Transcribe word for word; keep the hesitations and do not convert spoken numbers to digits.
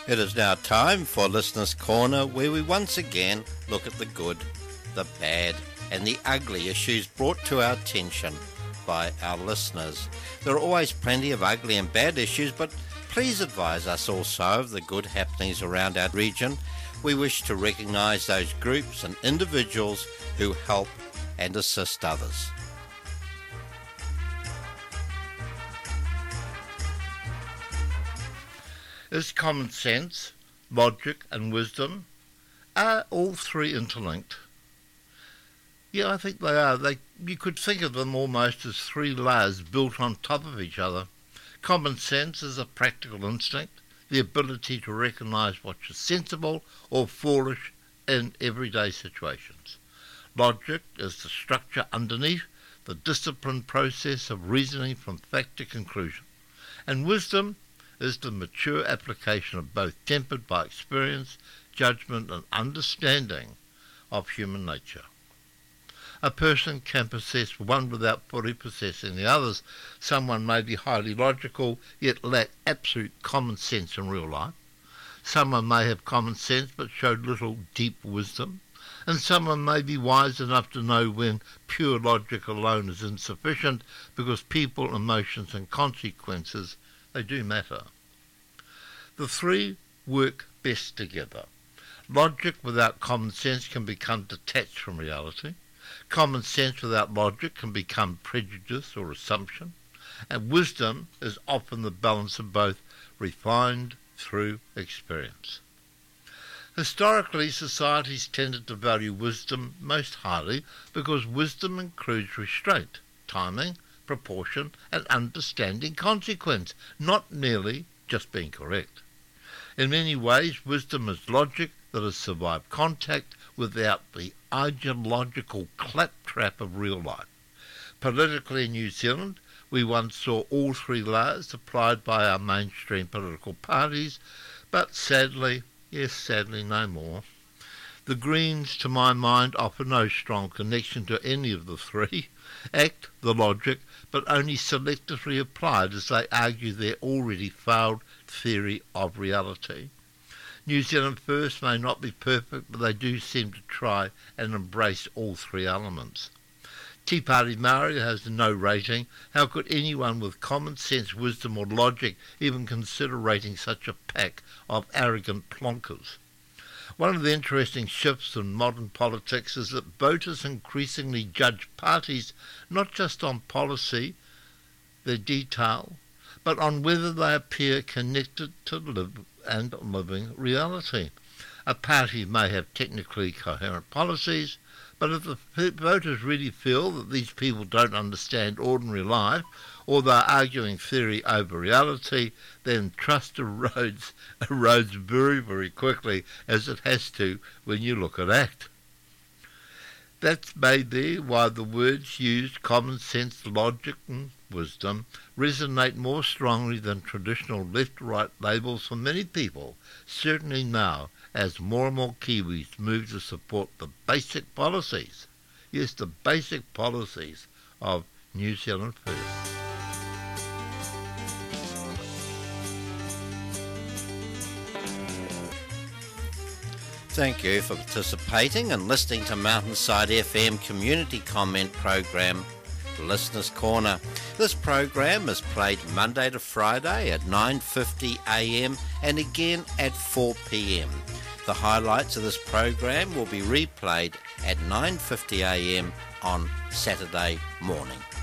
It is now time for Listener's Corner, where we once again look at the good, the bad and the ugly issues brought to our attention by our listeners. There are always plenty of ugly and bad issues, but please advise us also of the good happenings around our region. We wish to recognise those groups and individuals who help and assist others. Is common sense, logic and wisdom, are all three interlinked? Yeah, I think they are. They, you could think of them almost as three layers built on top of each other. Common sense is a practical instinct, the ability to recognise what is sensible or foolish in everyday situations. Logic is the structure underneath, the disciplined process of reasoning from fact to conclusion. And wisdom is the mature application of both, tempered by experience, judgment and understanding of human nature. A person can possess one without fully possessing the others. Someone may be highly logical, yet lack absolute common sense in real life. Someone may have common sense but show little deep wisdom. And someone may be wise enough to know when pure logic alone is insufficient, because people, emotions and consequences, they do matter. The three work best together. Logic without common sense can become detached from reality. Common sense without logic can become prejudice or assumption. And wisdom is often the balance of both, refined through experience. Historically, societies tended to value wisdom most highly because wisdom includes restraint, timing, proportion, and understanding consequence, not merely just being correct. In many ways, wisdom is logic that has survived contact without the ideological claptrap of real life. Politically in New Zealand, we once saw all three layers applied by our mainstream political parties, but sadly, yes, sadly, no more. The Greens, to my mind, offer no strong connection to any of the three, act the logic, but only selectively applied as they argue their already failed theory of reality. New Zealand First may not be perfect, but they do seem to try and embrace all three elements. Tea Party Māori has no rating. How could anyone with common sense, wisdom or logic even consider rating such a pack of arrogant plonkers? One of the interesting shifts in modern politics is that voters increasingly judge parties not just on policy, their detail, but on whether they appear connected to live and living reality. A party may have technically coherent policies, but if the voters really feel that these people don't understand ordinary life, or they're arguing theory over reality, then trust erodes, erodes very, very quickly, as it has to when you look at ACT. That's maybe why the words used, common sense, logic and wisdom, resonate more strongly than traditional left-right labels for many people, certainly now as more and more Kiwis move to support the basic policies, yes, the basic policies of New Zealand First. Thank you for participating and listening to Mountainside F M community comment program, Listener's Corner. This program is played Monday to Friday at nine fifty a m and again at four p m. The highlights of this program will be replayed at nine fifty a m on Saturday morning.